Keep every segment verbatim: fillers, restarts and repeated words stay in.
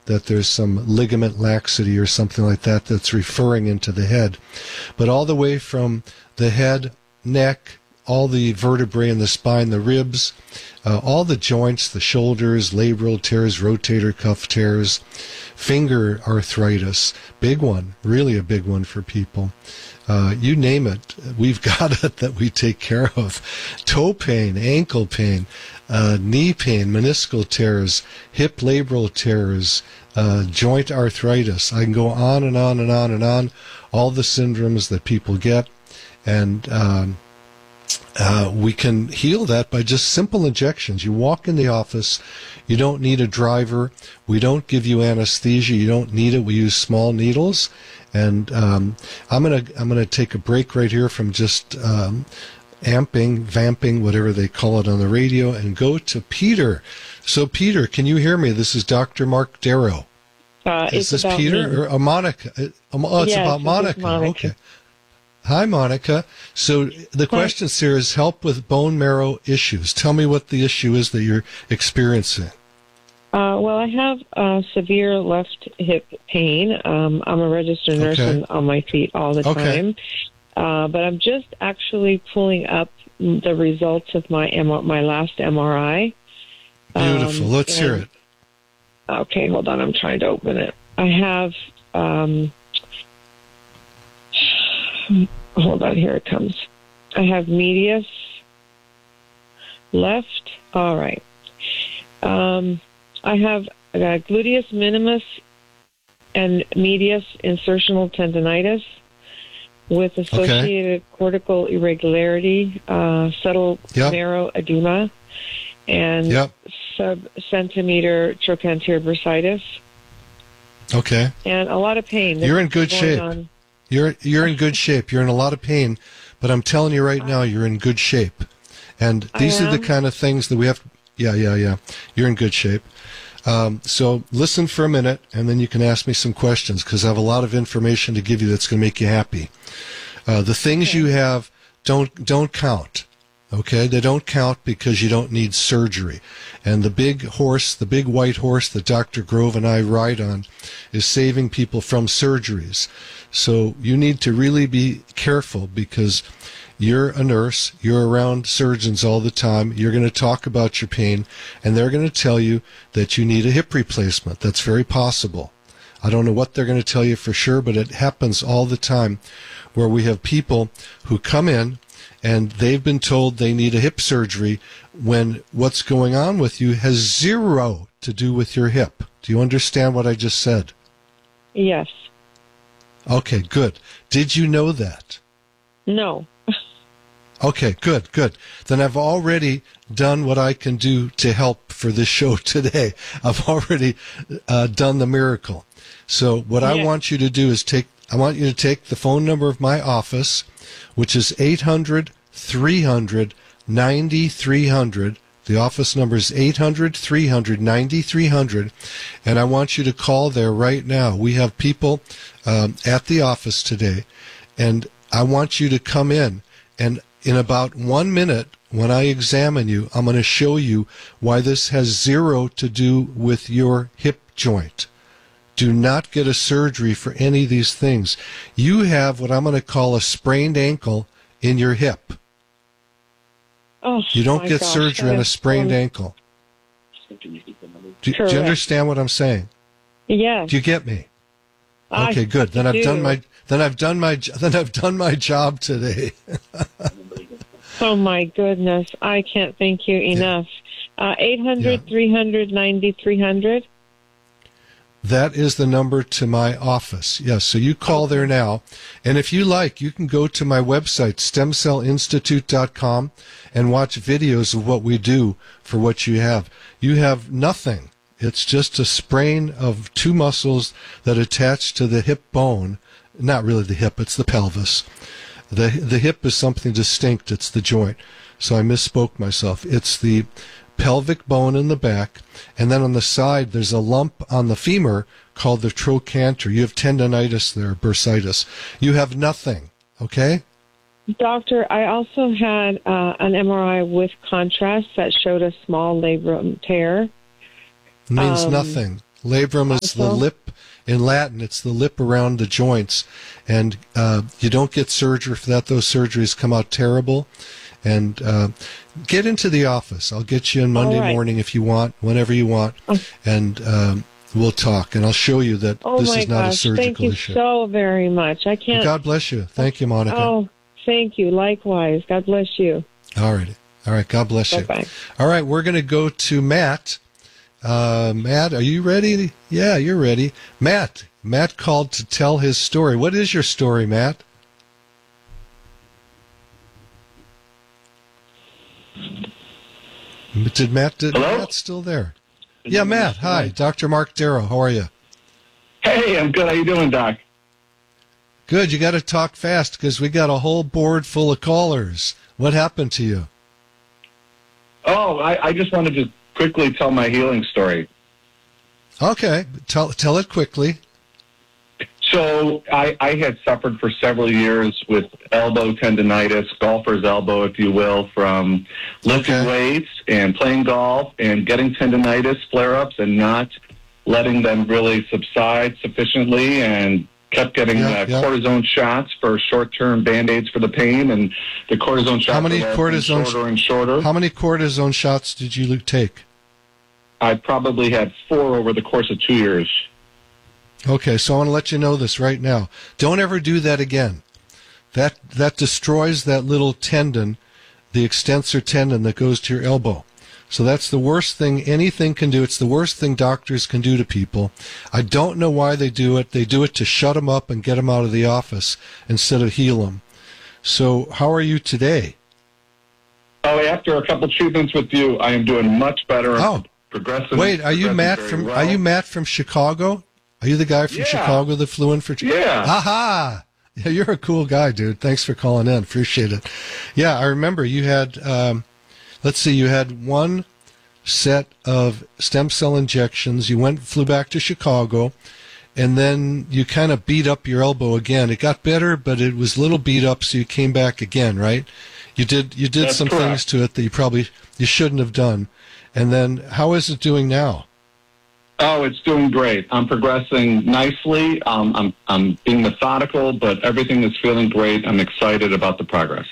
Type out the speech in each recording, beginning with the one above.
that there's some ligament laxity or something like that that's referring into the head. But all the way from the head, neck, all the vertebrae in the spine, the ribs, uh, all the joints, the shoulders, labral tears, rotator cuff tears, finger arthritis, big one, really a big one for people. Uh, you name it, we've got it that we take care of. Toe pain, ankle pain, uh, knee pain, meniscal tears, hip labral tears, uh, joint arthritis. I can go on and on and on and on, all the syndromes that people get. And um, uh, we can heal that by just simple injections. You walk in the office, you don't need a driver. We don't give you anesthesia. You don't need it. We use small needles. And um, I'm gonna I'm gonna take a break right here from just um, amping, vamping, whatever they call it on the radio, and go to Peter. So Peter, can you hear me? This is Doctor Mark Darrow. Uh, is this Peter me. or uh, Monica? Uh, oh, it's yes, about Monica. Monica. Okay. Hi, Monica. So the question here is help with bone marrow issues. Tell me what the issue is that you're experiencing. Uh, well, I have uh, severe left hip pain. Um, I'm a registered nurse Okay. and on my feet all the Okay. time. Uh, but I'm just actually pulling up the results of my M- my last M R I. Beautiful. Um, Let's hear and- it. Okay, hold on. I'm trying to open it. I have... Um, hold on. Here it comes. I have medius left. All right. Um... I have uh, gluteus minimus and medius insertional tendonitis with associated okay. cortical irregularity, uh, subtle yep. marrow edema, and yep. sub-centimeter trochanter bursitis. Okay. And a lot of pain. You're in good shape. On. You're you're in good shape. You're in a lot of pain, but I'm telling you right now, you're in good shape. And these are the kind of things that we have. Yeah, yeah, yeah. You're in good shape. Um, so listen for a minute, and then you can ask me some questions, because I have a lot of information to give you that's going to make you happy. Uh, the things okay. you have don't don't count, okay? They don't count because you don't need surgery. And the big horse, the big white horse that Doctor Grove and I ride on, is saving people from surgeries. So you need to really be careful, because you're a nurse, you're around surgeons all the time, you're going to talk about your pain, and they're going to tell you that you need a hip replacement. That's very possible. I don't know what they're going to tell you for sure, but it happens all the time where we have people who come in and they've been told they need a hip surgery when what's going on with you has zero to do with your hip. Do you understand what I just said? Yes. Okay, good. Did you know that? No. Okay, good, good. Then I've already done what I can do to help for this show today. I've already uh, done the miracle. So what yeah. I want you to do is take, I want you to take the phone number of my office, which is eight hundred, three hundred, ninety-three hundred. The office number is eight hundred, three hundred, ninety-three hundred, and I want you to call there right now. We have people um, at the office today, and I want you to come in, and in about one minute, when I examine you, I'm going to show you why this has zero to do with your hip joint. Do not get a surgery for any of these things. You have what I'm going to call a sprained ankle in your hip. Oh, you don't get gosh, surgery on a sprained um, ankle. Do, do you understand what I'm saying? Yes. Do you get me? I okay, good. Then do. I've done my then I've done my then I've done my job today. Oh my goodness! I can't thank you enough. Uh, eight hundred, three hundred, ninety-three hundred. That is the number to my office. Yes, so you call there now. And if you like, you can go to my website, stem cell institute dot com, and watch videos of what we do for what you have. You have nothing. It's just a sprain of two muscles that attach to the hip bone. Not really the hip, it's the pelvis. The the hip is something distinct. It's the joint. So I misspoke myself. It's the pelvic bone in the back, and then on the side there's a lump on the femur called the trochanter. You have tendonitis there, bursitis. You have nothing, okay? Doctor, I also had uh, an M R I with contrast that showed a small labrum tear. Means um, nothing. Labrum is the Also? lip in Latin. It's the lip around the joints, and uh, you don't get surgery for that. Those surgeries come out terrible. And uh, get into the office. I'll get you in Monday All right. morning if you want, whenever you want, and um, we'll talk. And I'll show you that Oh this my is not gosh! a surgical Thank you issue. so very much. I can't. God bless you. Thank you, Monica. Oh, thank you. Likewise. God bless you. All right. All right. God bless you. Bye-bye. All right. We're going to go to Matt. Uh, Matt, are you ready? Yeah, you're ready. Matt. Matt called to tell his story. What is your story, Matt? Did Matt? Did Hello? Matt's still there? Yeah, Matt. Hi, Doctor Mark Darrow. How are you? Hey, I'm good. How you doing, Doc? Good. You got to talk fast because we got a whole board full of callers. What happened to you? Oh, I, I just wanted to quickly tell my healing story. Okay, tell tell it quickly. So I, I had suffered for several years with elbow tendonitis, golfer's elbow, if you will, from lifting Okay. weights and playing golf and getting tendonitis flare-ups and not letting them really subside sufficiently, and kept getting Yeah, uh, yeah. cortisone shots for short-term Band-Aids for the pain, and the cortisone shots How many were lasting cortisone- shorter and shorter. How many cortisone shots did you take? I probably had four over the course of two years. Okay, so I want to let you know this right now. Don't ever do that again. That that destroys that little tendon, the extensor tendon that goes to your elbow. So that's the worst thing anything can do. It's the worst thing doctors can do to people. I don't know why they do it. They do it to shut them up and get them out of the office instead of heal them. So how are you today? Oh, after a couple treatments with you, I am doing much better. I'm Oh. progressing. Wait, are you progressing Matt very from well. Are you Matt from Chicago? Are you the guy from Yeah. Chicago that flew in for? Yeah. Aha! Yeah, you're a cool guy, dude. Thanks for calling in. Appreciate it. Yeah, I remember you had. Um, let's see, you had one set of stem cell injections. You went, flew back to Chicago, and then you kind of beat up your elbow again. It got better, but it was a little beat up, so you came back again, right? You did. You did That's some correct. things to it that you probably you shouldn't have done. And then, how is it doing now? Oh, it's doing great. I'm progressing nicely. Um, I'm I'm being methodical, but everything is feeling great. I'm excited about the progress.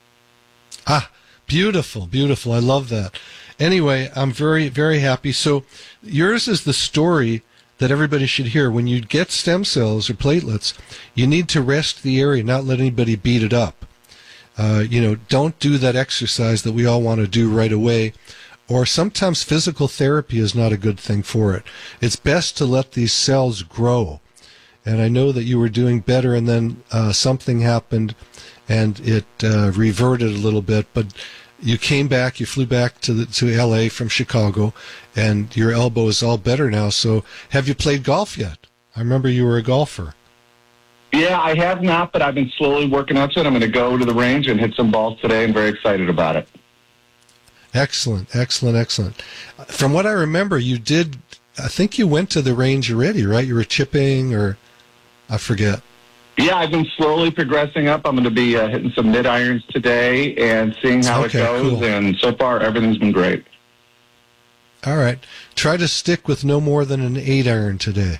Ah, beautiful, beautiful. I love that. Anyway, I'm very, very happy. So yours is the story that everybody should hear. When you get stem cells or platelets, you need to rest the area, not let anybody beat it up. Uh, you know, don't do that exercise that we all want to do right away. Or sometimes physical therapy is not a good thing for it. It's best to let these cells grow. And I know that you were doing better, and then uh, something happened, and it uh, reverted a little bit. But you came back, you flew back to the, to L A from Chicago, and your elbow is all better now. So have you played golf yet? I remember you were a golfer. Yeah, I have not, but I've been slowly working up to it. I'm going to go to the range and hit some balls today. I'm very excited about it. Excellent, excellent, excellent. From what I remember, you did, I think you went to the range already, right? You were chipping, or I forget. Yeah, I've been slowly progressing up. I'm going to be uh, hitting some mid irons today and seeing how Okay, it goes. cool. And so far, everything's been great. All right. Try to stick with no more than an eight iron today.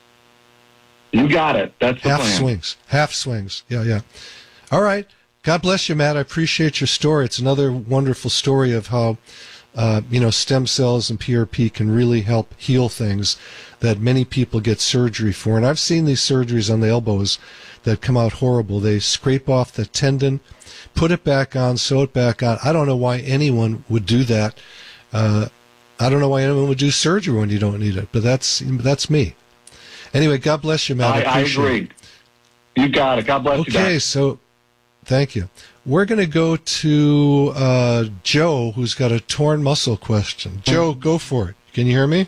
You got it. That's the Half plan. swings. Half swings. Yeah, yeah. All right. God bless you, Matt. I appreciate your story. It's another wonderful story of how, uh, you know, stem cells and P R P can really help heal things that many people get surgery for. And I've seen these surgeries on the elbows that come out horrible. They scrape off the tendon, put it back on, sew it back on. I don't know why anyone would do that. Uh, I don't know why anyone would do surgery when you don't need it, but that's that's me. Anyway, God bless you, Matt. I, I appreciate agree. it. You got it. God bless you, Okay, Doc. so thank you. We're going to go to uh, Joe, who's got a torn muscle question. Joe, go for it. Can you hear me?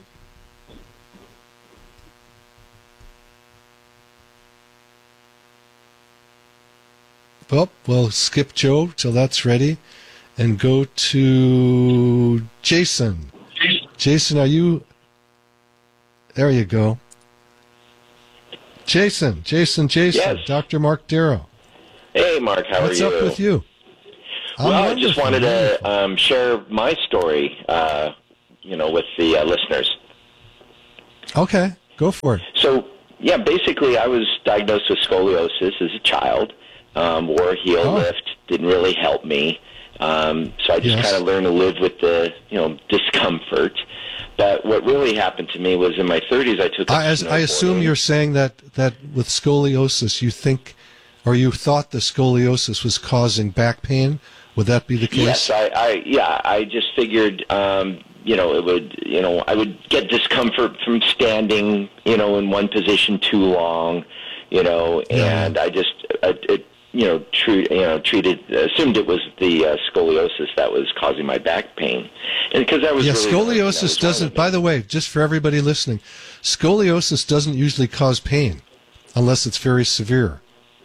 Well, we'll skip Joe till that's ready and go to Jason. Jason, are you... There you go. Jason, Jason, Jason, Yes. Doctor Mark Darrow. Hey, Mark, how What's are you? up with you? I'm Well, I just wonderful, wanted to wonderful. um, share my story, uh, you know, with the uh, listeners. Okay, go for it. So, yeah, basically I was diagnosed with scoliosis as a child, um, wore a heel Oh. lift, didn't really help me. Um, so I just Yes. kind of learned to live with the, you know, discomfort. But what really happened to me was in my thirties I took up I, as, I assume snowboarding. you're saying that, that with scoliosis, you think, or you thought the scoliosis was causing back pain. Would that be the case? Yes, I, I yeah, I just figured, um, you know, it would, you know, I would get discomfort from standing, you know, in one position too long, you know, Yeah. and I just, uh, it, you know, treat, you know, treated, assumed it was the uh, scoliosis that was causing my back pain, and because that was Yeah, really the only thing that was scoliosis wrong doesn't, with me. by the way, just for everybody listening, scoliosis doesn't usually cause pain unless it's very severe.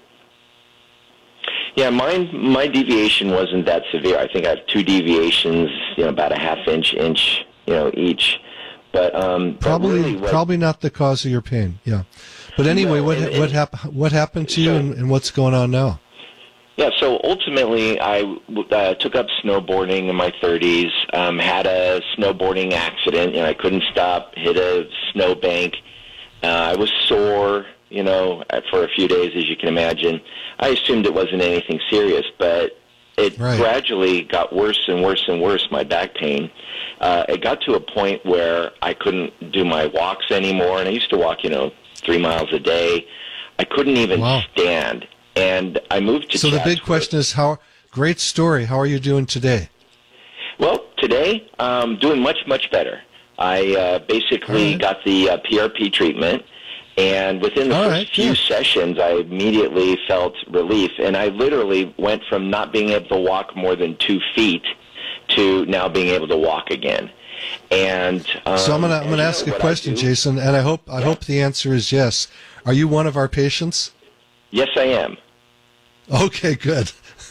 Yeah, mine, my deviation wasn't that severe. I think I have two deviations, you know, about a half inch, inch, you know, each. But um, but Probably, really what, probably not the cause of your pain. Yeah, but anyway, No, what and- what and- hap- what happened to you, So- and, and what's going on now? Yeah, so ultimately I uh, took up snowboarding in my thirties, um, had a snowboarding accident, and I couldn't stop, hit a snowbank. Uh, I was sore, you know, for a few days, as you can imagine. I assumed it wasn't anything serious, but it Right. gradually got worse and worse and worse, my back pain. Uh, it got to a point where I couldn't do my walks anymore, and I used to walk, you know, three miles a day. I couldn't even Wow. stand. And I moved to So the big Chatsworth. question is, how? Great story. How are you doing today? Well, today, um, doing much, much better. I uh, basically All right. got the uh, P R P treatment, and within the All first right, few good. sessions, I immediately felt relief, and I literally went from not being able to walk more than two feet to now being able to walk again. And um, So I'm gonna I'm and gonna you ask know a what I question, do? Jason, and I hope I Yeah. hope the answer is yes. Are you one of our patients? Yes, I am. Okay, good.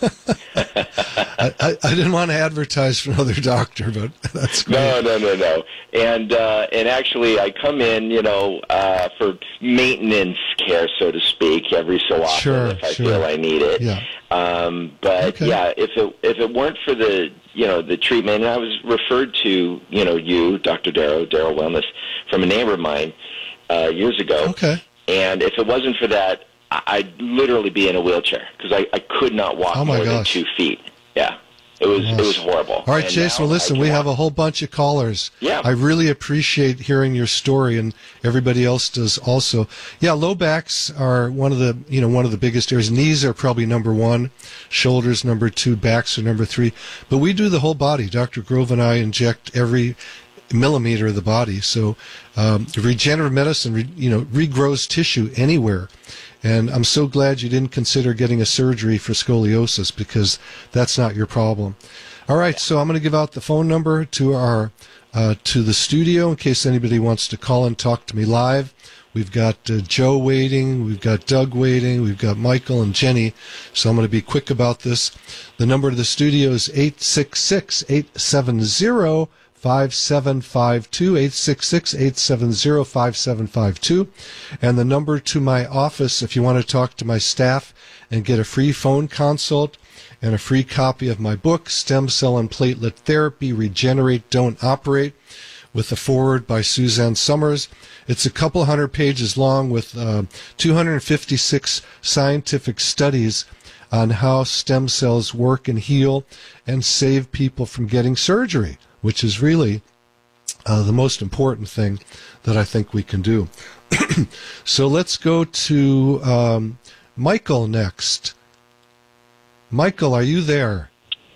I, I, I didn't want to advertise for another doctor, but that's great. No, no, no, no. And uh, and actually, I come in, you know, uh, for maintenance care, so to speak, every so often Sure, if I sure. feel I need it. Yeah. Um, but Okay. yeah, if it if it weren't for the you know the treatment, and I was referred to you know you, Doctor Darrow, Darrow Wellness, from a neighbor of mine uh, years ago. Okay. And if it wasn't for that, I- I'd literally be in a wheelchair because I, I could not walk Oh, my more than gosh. two feet. Yeah, it was it was Gosh. horrible. All right, And Jason, now well, listen, I can we walk. have a whole bunch of callers. Yeah. I really appreciate hearing your story, and everybody else does also. Yeah, low backs are one of the, you know, one of the biggest areas. Knees are probably number one, shoulders number two, backs are number three. But we do the whole body. Doctor Grove and I inject every millimeter of the body. So um, regenerative medicine, re, you know, regrows tissue anywhere. And I'm so glad you didn't consider getting a surgery for scoliosis, because that's not your problem. All right, so I'm going to give out the phone number to our uh, to the studio in case anybody wants to call and talk to me live. We've got uh, Joe waiting, we've got Doug waiting, we've got Michael and Jenny. So I'm going to be quick about this. The number to the studio is eight six six, eight seven zero, five seven five two, eight six six, eight seven zero, five seven five two. And the number to my office, if you want to talk to my staff and get a free phone consult and a free copy of my book, Stem Cell and Platelet Therapy, Regenerate, Don't Operate, with the foreword by Suzanne Summers. It's a couple hundred pages long with uh, two hundred fifty-six scientific studies on how stem cells work and heal and save people from getting surgery, which is really uh, the most important thing that I think we can do. So let's go to um, Michael next. Michael, are you there?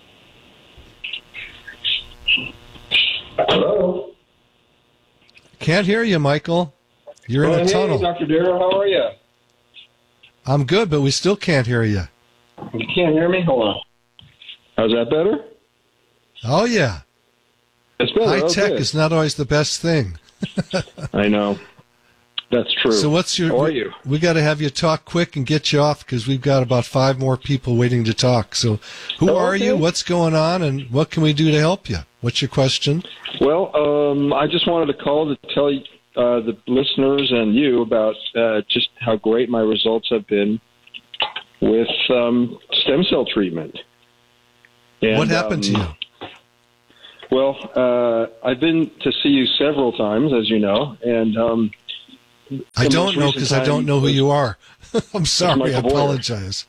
Hello. Can't hear you, Michael. You're in Oh, a hey, tunnel. Doctor Darrow, how are you? I'm good, but we still can't hear you. You can't hear me? Hold on. How's that better? Oh, yeah. It's better. High oh, tech good. is not always the best thing. I know. That's true. So what's your? How are you? We got to have you talk quick and get you off because we've got about five more people waiting to talk. So, who Oh, are okay. you? What's going on? And what can we do to help you? What's your question? Well, um, I just wanted to call to tell uh, the listeners and you about uh, just how great my results have been with um, stem cell treatment. And, what happened to um, you? Well, uh, I've been to see you several times, as you know, and um, I the don't most know recent because I time don't know who was- you are. I'm sorry. I Michael Boyer. apologize.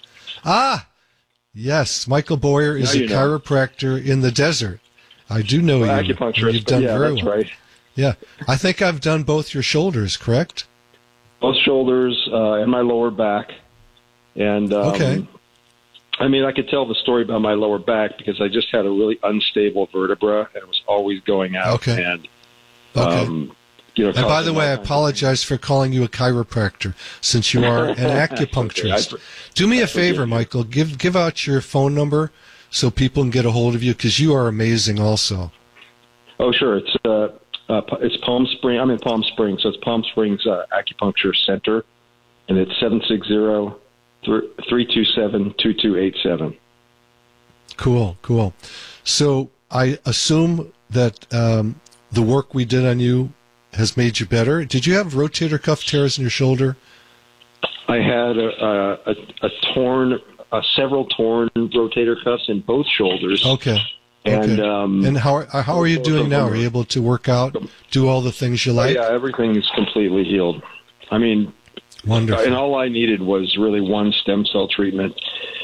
Ah, yes. Michael Boyer is Now a you know. chiropractor in the desert. I do know Well, you. acupuncturist, You've but done yeah, very that's well. right. Yeah. I think I've done both your shoulders, correct? Both shoulders uh, and my lower back. And um, Okay. I mean, I could tell the story about my lower back because I just had a really unstable vertebra, and it was always going out. Okay. And Okay. um, you know, And by causing the way, I all kinds of- apologize for calling you a chiropractor since you are an acupuncturist. Okay, Do me a forgive favor, you. Michael. Give give out your phone number so people can get a hold of you because you are amazing also. Oh, sure. It's uh, uh, it's Palm Spring. I'm in Palm Springs, so it's Palm Springs uh, Acupuncture Center, and it's seven six zero, three two seven, two two eight seven. Cool, cool. So I assume that um, the work we did on you has made you better. Did you have rotator cuff tears in your shoulder? I had a, a, a, a torn, uh, several torn rotator cuffs in both shoulders. Okay. And okay. um, and how are, how are you both doing of now? them Are you able to work out, do all the things you oh, like? yeah, everything is completely healed. I mean, Wonderful. and all I needed was really one stem cell treatment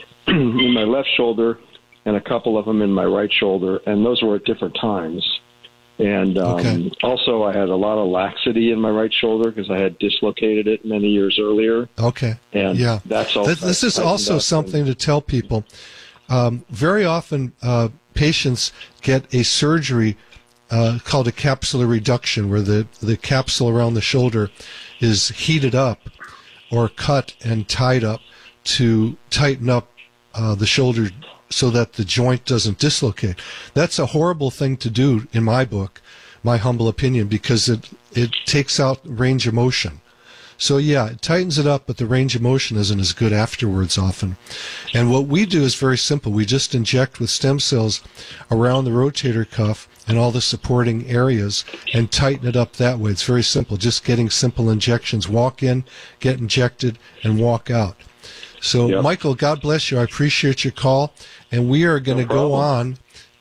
in my left shoulder and a couple of them in my right shoulder, and those were at different times. And um, Okay. also, I had a lot of laxity in my right shoulder because I had dislocated it many years earlier. Okay. And Yeah. that's all. Th- This is tightened also up. something to tell people. Um, very often, uh, patients get a surgery uh, called a capsular reduction, where the, the capsule around the shoulder is heated up or cut and tied up to tighten up uh, the shoulder so that the joint doesn't dislocate. That's a horrible thing to do, in my book, my humble opinion, because it, it takes out range of motion. So yeah, it tightens it up, but the range of motion isn't as good afterwards often. And what we do is very simple. We just inject with stem cells around the rotator cuff and all the supporting areas and tighten it up that way. It's very simple, just getting simple injections. Walk in, get injected, and walk out. So, Yep. Michael, God bless you. I appreciate your call. And we are going to No go problem. on.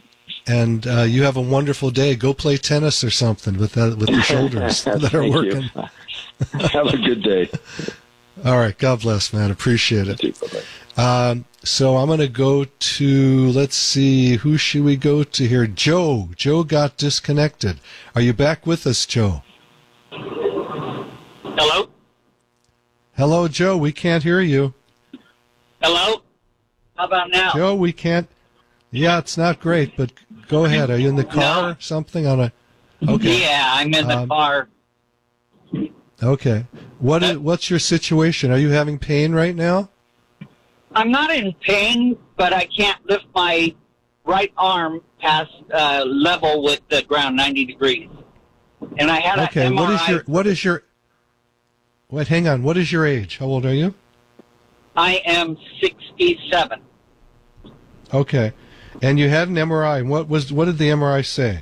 And uh, you have a wonderful day. Go play tennis or something with that, with the shoulders that are Thank working. you. Have a good day. All right. God bless, man. Appreciate it. Bye-bye. Um, so I'm going to go to, let's see, who should we go to here? Joe. Joe got disconnected. Are you back with us, Joe? Hello? Hello, Joe. We can't hear you. Hello? How about now? Joe, we can't. Yeah, it's not great, but go ahead. Are you in the car No. or something on a? Okay. Yeah, I'm in the Um, car. Okay. What is, what's your situation? Are you having pain right now? I'm not in pain, but I can't lift my right arm past uh, level with the ground, ninety degrees. And I had Okay. an M R I. What is your what is your Wait, hang on. What is your age? How old are you? I am sixty-seven. Okay. And you had an M R I. And what was what did the M R I say?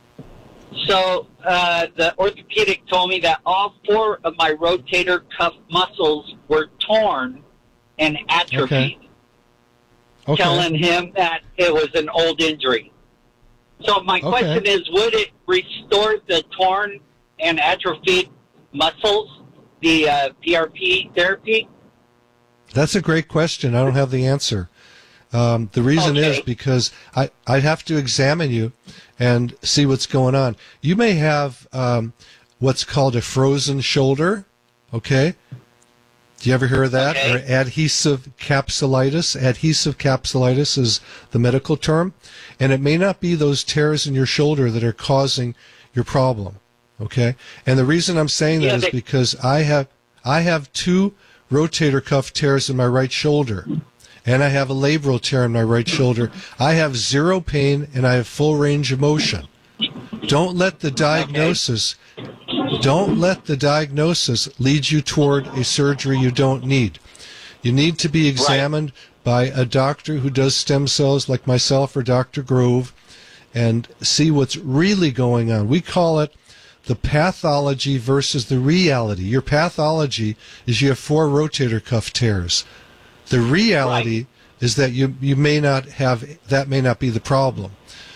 So uh, the orthopedic told me that all four of my rotator cuff muscles were torn and atrophied, Okay. telling him that it was an old injury. So my Okay. question is, would it restore the torn and atrophied muscles, the uh, P R P therapy? That's a great question. I don't have the answer. Um, the reason Okay. is because I, I'd have to examine you and see what's going on. You may have um, what's called a frozen shoulder, okay? Do you ever hear of that? Okay. Or adhesive capsulitis. Adhesive capsulitis is the medical term. And it may not be those tears in your shoulder that are causing your problem, okay? And the reason I'm saying that Yeah, is they- because I have I have two rotator cuff tears in my right shoulder, and I have a labral tear in my right shoulder. I have zero pain, and I have full range of motion. Don't let the diagnosis, don't let the diagnosis lead you toward a surgery you don't need. You need to be examined by a doctor who does stem cells like myself or Doctor Grove and see what's really going on. We call it the pathology versus the reality. Your pathology is you have four rotator cuff tears. The reality is that you, you may not have, that may not be the problem.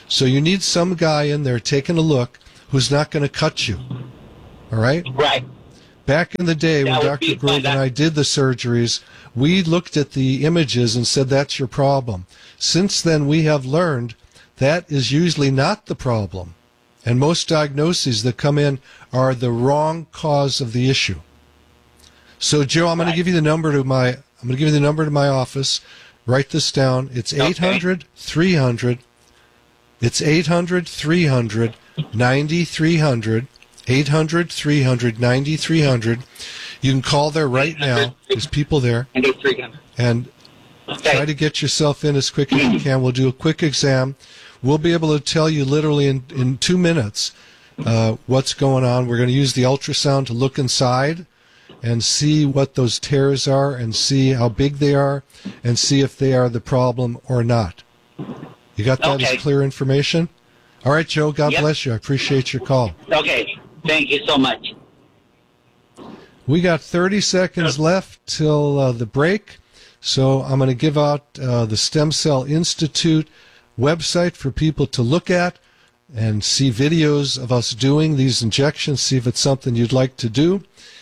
So you need some guy in there taking a look who's not going to cut you. All right? Right. Back in the day That when would Doctor be Grove fine. and I did the surgeries, we looked at the images and said, that's your problem. Since then, we have learned that is usually not the problem. And most diagnoses that come in are the wrong cause of the issue. So, Joe, I'm going Right. to give you the number to my I'm going to give you the number to my office. Write this down. It's eight hundred, three hundred. It's eight hundred, three hundred, ninety-three hundred. eight hundred, three hundred, ninety-three hundred. You can call there right now. There's people there. And try to get yourself in as quick as you can. We'll do a quick exam. We'll be able to tell you literally in, in two minutes uh, what's going on. We're going to use the ultrasound to look inside and see what those tears are and see how big they are and see if they are the problem or not. You got that Okay. as clear information? All right, Joe, God Yep. bless you. I appreciate your call. Okay. Thank you so much. We got thirty seconds left till uh, the break, so I'm going to give out uh, the Stem Cell Institute website for people to look at and see videos of us doing these injections, see if it's something you'd like to do.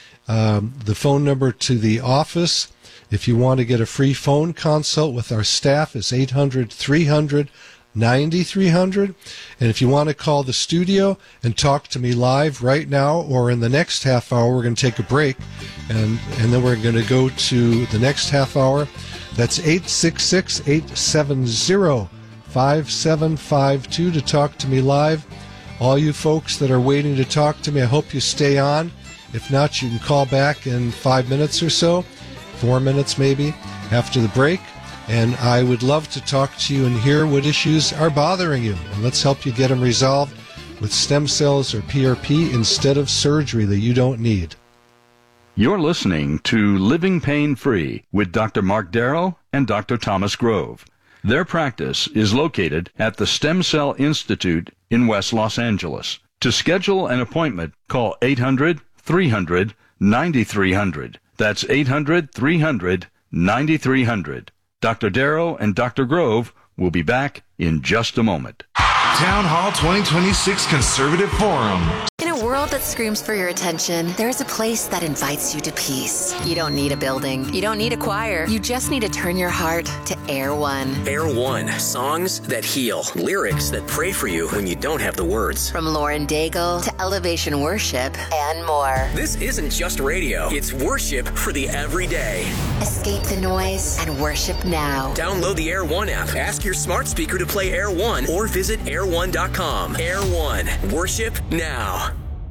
Um, the phone number to the office, if you want to get a free phone consult with our staff, is eight hundred, three hundred, ninety-three hundred. And if you want to call the studio and talk to me live right now or in the next half hour, we're going to take a break, and, and then we're going to go to the next half hour. That's eight six six, eight seven zero, five seven five two to talk to me live. All you folks that are waiting to talk to me, I hope you stay on. If not, you can call back in five minutes or so, four minutes maybe, after the break. And I would love to talk to you and hear what issues are bothering you. And let's help you get them resolved with stem cells or P R P instead of surgery that you don't need. You're listening to Living Pain Free with Doctor Mark Darrow and Doctor Thomas Grove. Their practice is located at the Stem Cell Institute in West Los Angeles. To schedule an appointment, call eight hundred, three hundred, ninety-three hundred. That's eight hundred, three hundred, ninety-three hundred. Doctor Darrow and Doctor Grove will be back in just a moment. Town Hall twenty twenty-six Conservative Forum. In a world that screams for your attention, there is a place that invites you to peace. You don't need a building. You don't need a choir. You just need to turn your heart to Air One. Air One. Songs that heal. Lyrics that pray for you when you don't have the words. From Lauren Daigle to Elevation Worship and more. This isn't just radio. It's worship for the everyday. Escape the noise and worship now. Download the Air One app. Ask your smart speaker to play Air One or visit air one dot com. Air One. Worship now.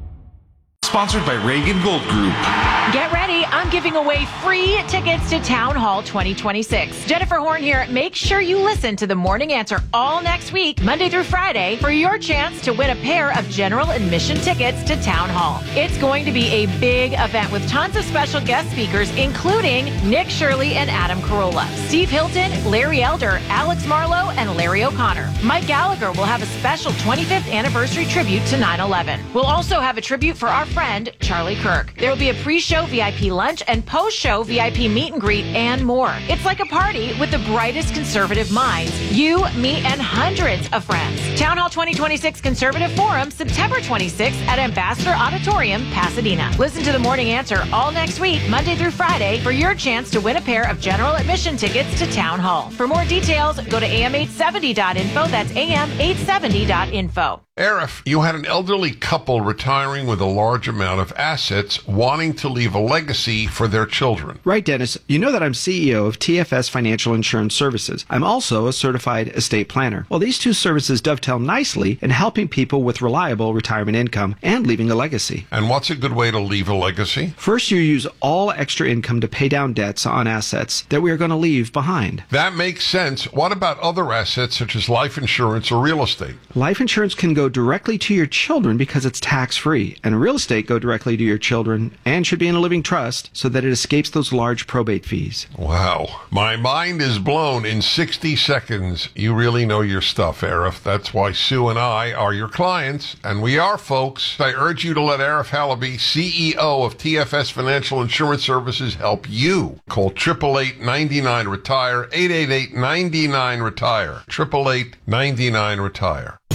Sponsored by Reagan Gold Group. Get ready. I'm giving away free tickets to Town Hall twenty twenty-six. Jennifer Horn here. Make sure you listen to The Morning Answer all next week, Monday through Friday, for your chance to win a pair of general admission tickets to Town Hall. It's going to be a big event with tons of special guest speakers, including Nick Shirley and Adam Carolla, Steve Hilton, Larry Elder, Alex Marlowe, and Larry O'Connor. Mike Gallagher will have a special twenty-fifth anniversary tribute to nine eleven. We'll also have a tribute for our friend Charlie Kirk. There will be a pre-show V I P lunch and post-show V I P meet and greet and more. It's like a party with the brightest conservative minds. You, me, and hundreds of friends. Town Hall twenty twenty-six Conservative Forum, September twenty-sixth at Ambassador Auditorium, Pasadena. Listen to The Morning Answer all next week, Monday through Friday, for your chance to win a pair of general admission tickets to Town Hall. For more details, go to A M eight seventy dot info. That's A M eight seventy dot info. Arif, you had an elderly couple retiring with a large amount of assets wanting to leave a legacy for their children. Right, Dennis. You know that I'm C E O of T F S Financial Insurance Services. I'm also a certified estate planner. Well, these two services dovetail nicely in helping people with reliable retirement income and leaving a legacy. And what's a good way to leave a legacy? First, you use all extra income to pay down debts on assets that we are going to leave behind. That makes sense. What about other assets such as life insurance or real estate? Life insurance can go directly to your children because it's tax-free, and real estate go directly to your children and should be in a living trust so that it escapes those large probate fees. Wow. My mind is blown in sixty seconds. You really know your stuff, Arif. That's why Sue and I are your clients, and we are, folks. I urge you to let Arif Halaby, C E O of T F S Financial Insurance Services, help you. Call eight eight eight, nine nine, retire, eight eight eight, nine nine, retire, eight eight eight, nine nine, retire.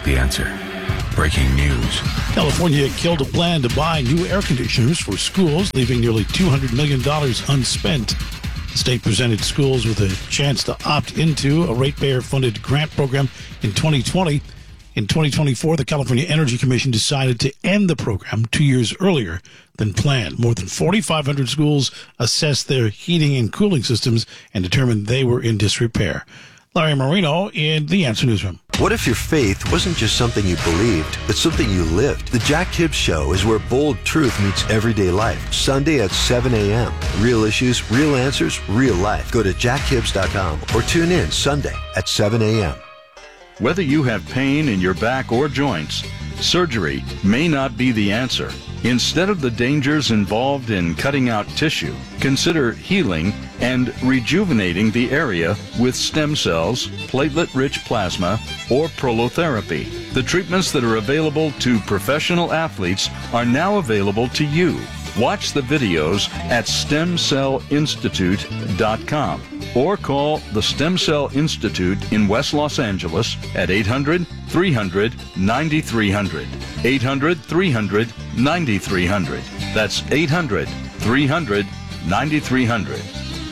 The Answer. Breaking news. California killed a plan to buy new air conditioners for schools, leaving nearly two hundred million dollars unspent. The state presented schools with a chance to opt into a ratepayer-funded grant program in twenty twenty. In twenty twenty-four, the California Energy Commission decided to end the program two years earlier than planned. More than forty-five hundred schools assessed their heating and cooling systems and determined they were in disrepair. Larry Marino in the Answer Newsroom. What if your faith wasn't just something you believed, but something you lived? The Jack Hibbs Show is where bold truth meets everyday life. Sunday at seven a.m. Real issues, real answers, real life. Go to jack hibbs dot com or tune in Sunday at seven a.m. Whether you have pain in your back or joints, surgery may not be the answer. Instead of the dangers involved in cutting out tissue, consider healing and rejuvenating the area with stem cells, platelet-rich plasma, or prolotherapy. The treatments that are available to professional athletes are now available to you. Watch the videos at stem cell institute dot com or call the Stem Cell Institute in West Los Angeles at eight hundred, three hundred, ninety-three hundred. eight hundred, three hundred, ninety-three hundred. That's eight hundred, three hundred, ninety-three hundred.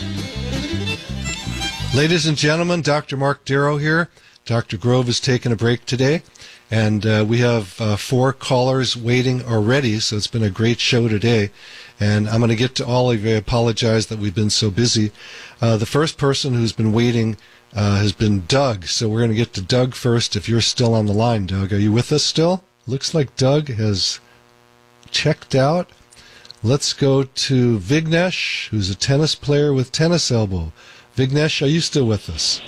Ladies and gentlemen, Doctor Mark Darrow here. Doctor Grove is taking a break today, and uh, we have uh, four callers waiting already, so it's been a great show today. And I'm going to get to all of you. I apologize that we've been so busy. Uh, the first person who's been waiting uh, has been Doug, so we're going to get to Doug first if you're still on the line, Doug. Are you with us still? Looks like Doug has checked out. Let's go to Vignesh, who's a tennis player with tennis elbow. Vignesh, are you still with us?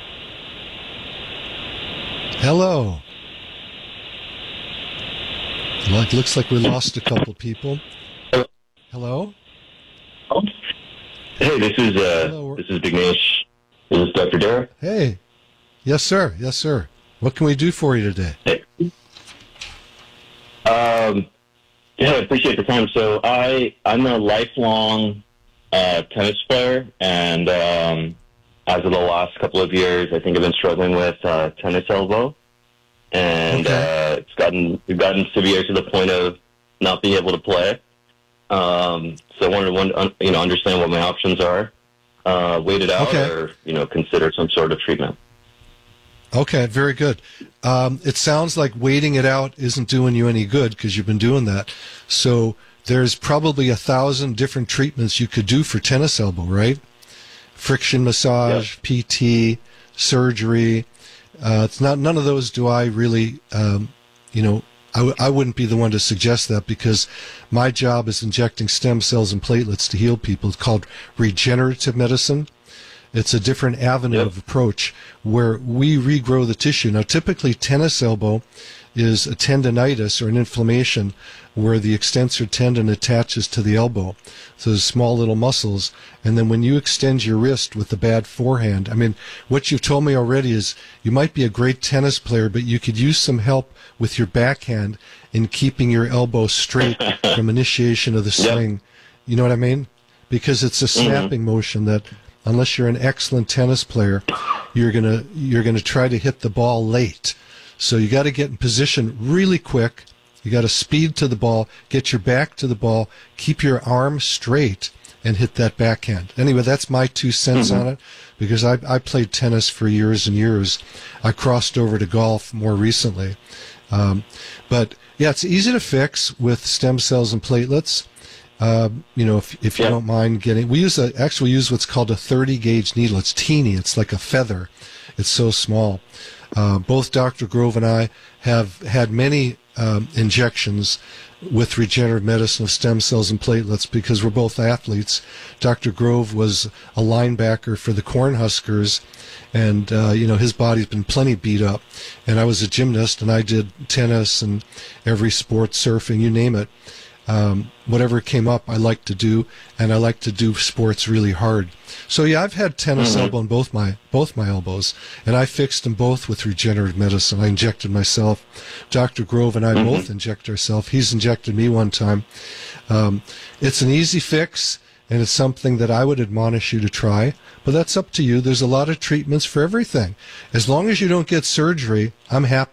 Hello. It looks like we lost a couple people. Hello? Hey, this is uh, Hello. This is Vignesh. This is Doctor Darrow. Hey. Yes, sir. Yes, sir. What can we do for you today? Hey. Um, yeah, I appreciate the time. So I, I'm a lifelong uh, tennis player, and um, as of the last couple of years, I think I've been struggling with uh, tennis elbow, and okay. uh, it's gotten it's gotten severe to the point of not being able to play. Um, so I wanted to, you know, understand what my options are, uh, wait it out, okay. or you know, consider some sort of treatment. Okay, very good. Um, it sounds like waiting it out isn't doing you any good because you've been doing that. So there's probably a thousand different treatments you could do for tennis elbow, right? Friction massage, yep. P T, surgery. Uh, it's not none of those do I really, um, you know, I, w- I wouldn't be the one to suggest that because my job is injecting stem cells and platelets to heal people. It's called regenerative medicine. It's a different avenue yep. of approach where we regrow the tissue. Now, typically, tennis elbow is a tendonitis or an inflammation where the extensor tendon attaches to the elbow. So there's small little muscles. And then when you extend your wrist with a bad forehand, I mean, what you've told me already is you might be a great tennis player, but you could use some help with your backhand in keeping your elbow straight from initiation of the swing. Yep. You know what I mean? Because it's a snapping mm-hmm. motion that unless you're an excellent tennis player, you're gonna you're gonna try to hit the ball late. So you got to get in position really quick. You got to speed to the ball, get your back to the ball, keep your arm straight, and hit that backhand. Anyway, that's my two cents mm-hmm. on it because I I played tennis for years and years. I crossed over to golf more recently, um, but yeah, it's easy to fix with stem cells and platelets. Uh, you know, if if you yeah. don't mind getting, we use a actually we use what's called a thirty gauge needle. It's teeny. It's like a feather. It's so small. Uh, both Doctor Grove and I have had many um, injections with regenerative medicine of stem cells and platelets because we're both athletes. Doctor Grove was a linebacker for the Cornhuskers, and uh, you know his body's been plenty beat up. And I was a gymnast, and I did tennis and every sport, surfing, you name it. Um, whatever came up, I like to do, and I like to do sports really hard. So yeah, I've had tennis mm-hmm. elbow in both my both my elbows, and I fixed them both with regenerative medicine. I injected myself. Doctor Grove and I mm-hmm. both inject ourselves. He's injected me one time. Um, it's an easy fix, and it's something that I would admonish you to try. But that's up to you. There's a lot of treatments for everything. As long as you don't get surgery, I'm happy.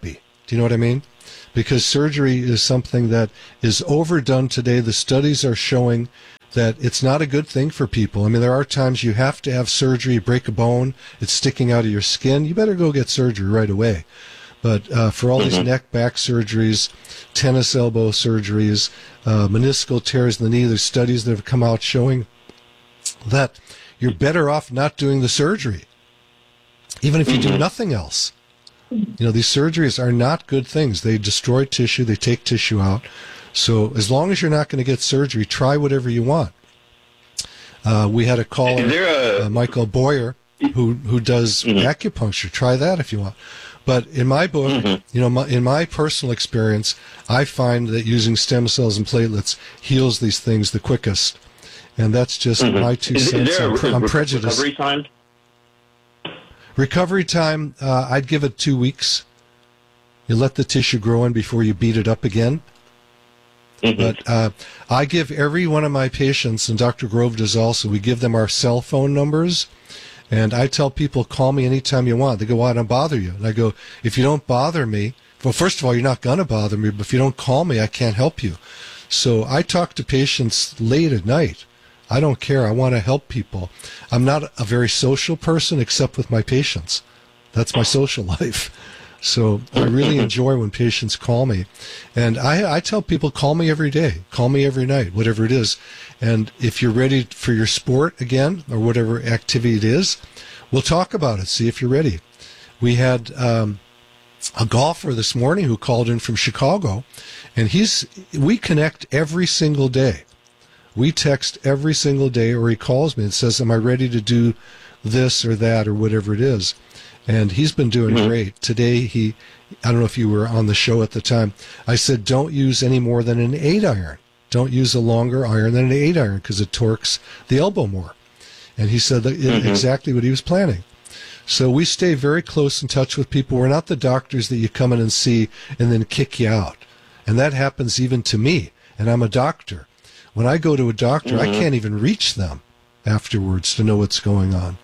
Do you know what I mean? Because surgery is something that is overdone today. The studies are showing that it's not a good thing for people. I mean, there are times you have to have surgery, break a bone, it's sticking out of your skin. You better go get surgery right away. But uh, for all mm-hmm. these neck, back surgeries, tennis elbow surgeries, uh, meniscal tears in the knee, there's studies that have come out showing that you're better off not doing the surgery, even if you mm-hmm. do nothing else. You know, these surgeries are not good things. They destroy tissue. They take tissue out. So as long as you're not going to get surgery, try whatever you want. Uh, we had a caller, a... uh, Michael Boyer, who who does mm-hmm. acupuncture. Try that if you want. But in my book, mm-hmm. you know, my, in my personal experience, I find that using stem cells and platelets heals these things the quickest. And that's just mm-hmm. my two is, cents. Is there a, I'm, I'm re- prejudiced. Recovery time? Recovery time, uh, I'd give it two weeks. You let the tissue grow in before you beat it up again. Mm-hmm. But uh, I give every one of my patients, and Doctor Grove does also, we give them our cell phone numbers. And I tell people, call me anytime you want. They go, well, I don't bother you. And I go, if you don't bother me, well, first of all, you're not going to bother me, but if you don't call me, I can't help you. So I talk to patients late at night. I don't care. I want to help people. I'm not a very social person except with my patients. That's my social life. So I really enjoy when patients call me. And I, I tell people, call me every day. Call me every night, whatever it is. And if you're ready for your sport again, or whatever activity it is, we'll talk about it, see if you're ready. We had um, a golfer this morning who called in from Chicago, and he's we connect every single day. We text every single day, or he calls me and says, am I ready to do this or that or whatever it is? And he's been doing mm-hmm. great. Today, he, I don't know if you were on the show at the time, I said, don't use any more than an eight iron. Don't use a longer iron than an eight iron because it torques the elbow more. And he said that mm-hmm. exactly what he was planning. So we stay very close in touch with people. We're not the doctors that you come in and see and then kick you out. And that happens even to me. And I'm a doctor. When I go to a doctor, mm-hmm. I can't even reach them afterwards to know what's going on.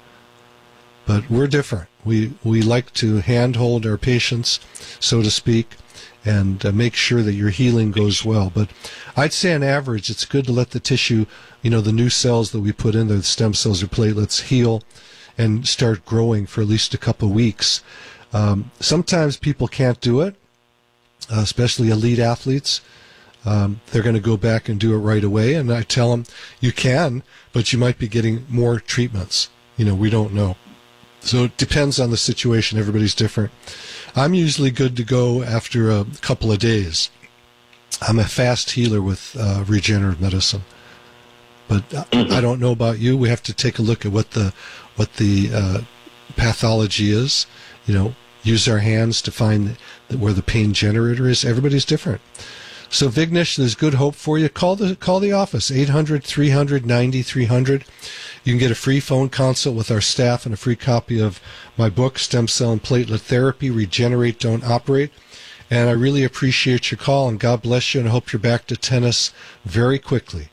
But we're different. We we like to handhold our patients, so to speak, and uh, make sure that your healing goes well. But I'd say on average, it's good to let the tissue, you know, the new cells that we put in there, the stem cells or platelets, heal and start growing for at least a couple of weeks. Um, sometimes people can't do it, uh, especially elite athletes. Um, they're going to go back and do it right away. And I tell them, you can, but you might be getting more treatments. You know, we don't know. So it depends on the situation. Everybody's different. I'm usually good to go after a couple of days. I'm a fast healer with uh, regenerative medicine. But I don't know about you. We have to take a look at what the what the uh, pathology is. You know, use our hands to find where the pain generator is. Everybody's different. So Vignesh, there's good hope for you. Call the call the office, eight hundred, three hundred, ninety-three hundred. You can get a free phone consult with our staff and a free copy of my book, Stem Cell and Platelet Therapy, Regenerate, Don't Operate. And I really appreciate your call, and God bless you, and I hope you're back to tennis very quickly.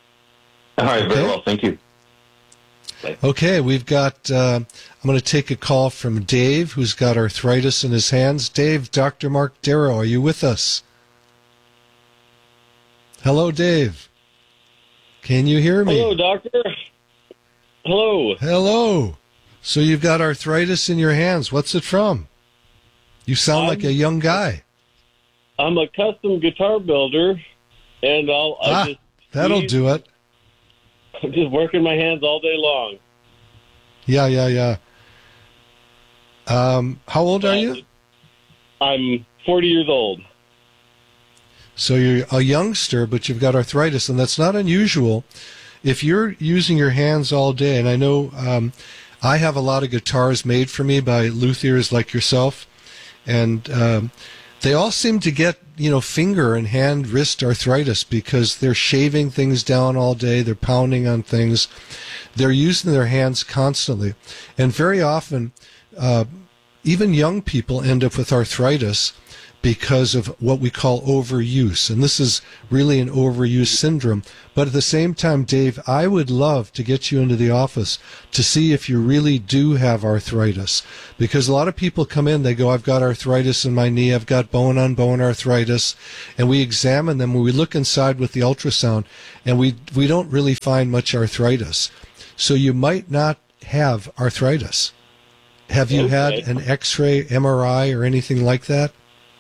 All right, okay? Very well. Thank you. Okay, we've got, uh, I'm going to take a call from Dave, who's got arthritis in his hands. Dave, Doctor Mark Darrow, are you with us? Hello, Dave. Can you hear me? Hello, doctor. Hello. Hello. So you've got arthritis in your hands. What's it from? You sound I'm, like a young guy. I'm a custom guitar builder, and I'll ah, I just that'll do it. I'm just working my hands all day long. Yeah, yeah, yeah. Um, how old are you? I'm forty years old. So you're a youngster, but you've got arthritis, and that's not unusual. If you're using your hands all day, and I know um, I have a lot of guitars made for me by luthiers like yourself, and um, they all seem to get, you know, finger and hand, wrist arthritis because they're shaving things down all day, they're pounding on things, they're using their hands constantly. And very often, uh, even young people end up with arthritis because of what we call overuse. And this is really an overuse syndrome. But at the same time, Dave, I would love to get you into the office to see if you really do have arthritis. Because a lot of people come in, they go, I've got arthritis in my knee, I've got bone-on-bone arthritis. And we examine them, we look inside with the ultrasound, and we, we don't really find much arthritis. So you might not have arthritis. Have you Okay. had an X-ray, M R I, or anything like that?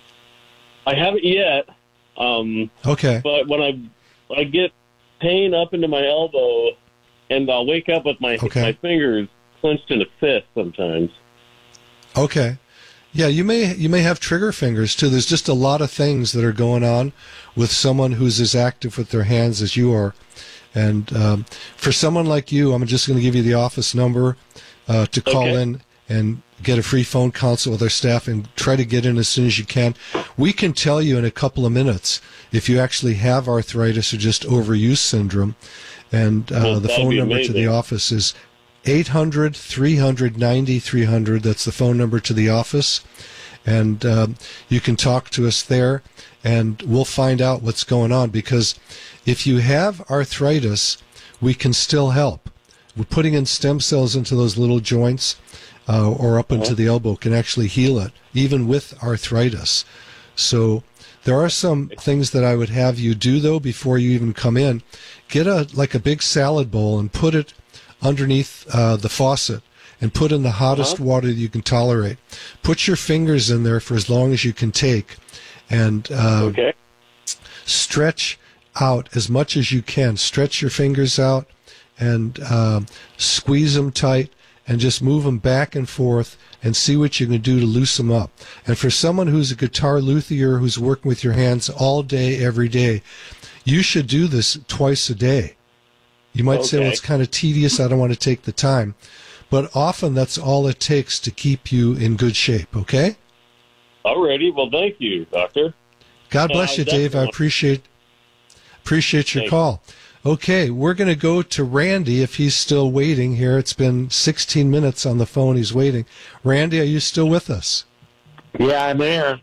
I haven't yet. Um, Okay. But when I I get pain up into my elbow, and I'll wake up with my Okay. my fingers clenched in a fist sometimes. Okay. Yeah, you may you may have trigger fingers too. There's just a lot of things that are going on with someone who's as active with their hands as you are. And um, for someone like you, I'm just going to give you the office number uh, to call Okay. in and get a free phone consult with our staff and try to get in as soon as you can. We can tell you in a couple of minutes if you actually have arthritis or just overuse syndrome. And uh, Well, the that'd phone be number to the amazing. office is eight hundred, three hundred, ninety-three hundred. That's the phone number to the office. And um, you can talk to us there, and we'll find out what's going on. Because if you have arthritis, we can still help. We're putting in stem cells into those little joints uh, or up into the elbow can actually heal it, even with arthritis. So there are some things that I would have you do, though, before you even come in. Get a like a big salad bowl and put it underneath uh, the faucet and put in the hottest Uh-huh. water that you can tolerate. Put your fingers in there for as long as you can take, and uh, Okay. stretch out as much as you can. Stretch your fingers out and um, squeeze them tight and just move them back and forth and see what you can do to loosen them up. And for someone who's a guitar luthier who's working with your hands all day, every day, you should do this twice a day. You might say, well, Okay. it's kind of tedious, I don't want to take the time. But often that's all it takes to keep you in good shape, okay? Alrighty. Well, thank you, Doctor. God Uh, bless you, Dave. I definitely. appreciate appreciate your Thank call. Okay, we're going to go to Randy if he's still waiting here. It's been sixteen minutes on the phone. He's waiting. Randy, are you still with us? Yeah, I'm there.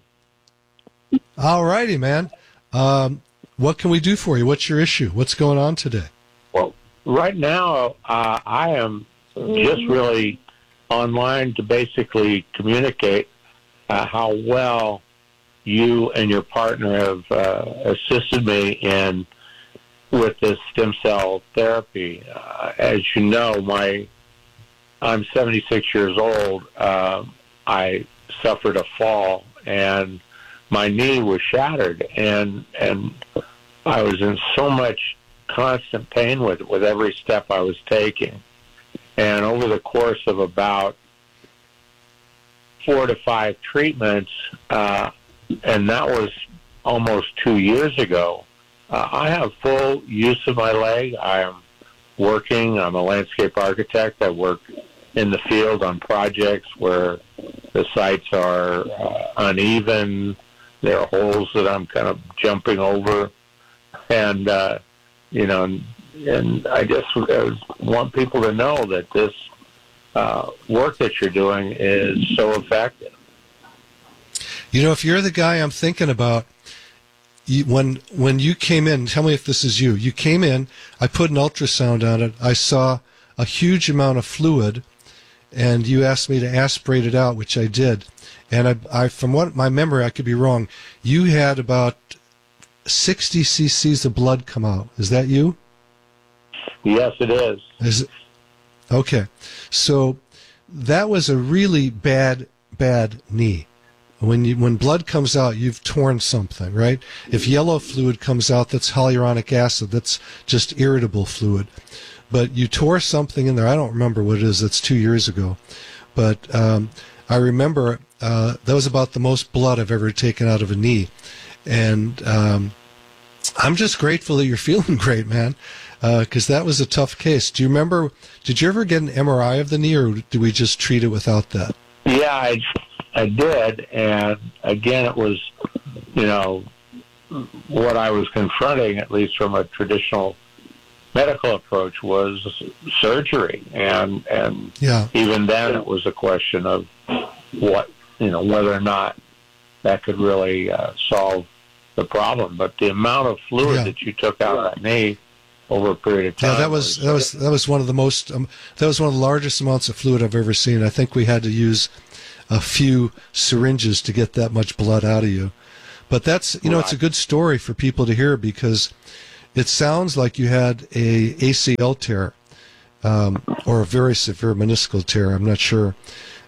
All righty, man. Um, what can we do for you? What's your issue? What's going on today? Well, right now, uh, I am just really online to basically communicate uh, how well you and your partner have uh, assisted me in with this stem cell therapy. Uh, as you know, my I'm seventy-six years old. Uh, I suffered a fall and my knee was shattered, and and I was in so much constant pain with with every step I was taking. And over the course of about four to five treatments, uh, and that was almost two years ago, uh, I have full use of my leg. I am working. I'm a landscape architect. I work in the field on projects where the sites are uh, uneven. There are holes that I'm kind of jumping over. And, uh, you know, and, and I just uh, want people to know that this uh, work that you're doing is so effective. You know, if you're the guy I'm thinking about, you, when when you came in, tell me if this is you. You came in, I put an ultrasound on it, I saw a huge amount of fluid, and you asked me to aspirate it out, which I did. And I, I from what my memory, I could be wrong, you had about sixty cc's of blood come out. Is that you? Yes, it is. Is it? Okay. So that was a really bad, bad knee. When you, when blood comes out, you've torn something, right? If yellow fluid comes out, that's hyaluronic acid. That's just irritable fluid. But you tore something in there. I don't remember what it is. That's two years ago. But um, I remember uh, that was about the most blood I've ever taken out of a knee. And um, I'm just grateful that you're feeling great, man, because uh, that was a tough case. Do you remember, did you ever get an M R I of the knee, or did we just treat it without that? Yeah, I, I did. And again, it was, you know, what I was confronting, at least from a traditional medical approach, was surgery. And, and yeah. even then, it was a question of what, you know, whether or not that could really uh, solve the problem. But the amount of fluid Yeah. that you took out of that knee over a period of time. Yeah, that was that was that was one of the most um, that was one of the largest amounts of fluid I've ever seen. I think we had to use a few syringes to get that much blood out of you. But that's you know it's a good story for people to hear because it sounds like you had a A C L tear um, or a very severe meniscal tear. I'm not sure.